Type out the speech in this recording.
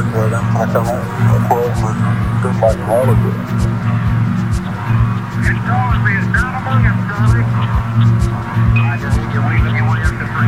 Well, then I come on 12 and good luck to all of you. It's Crosby is down among us, Charlie. Roger, you wait if you want to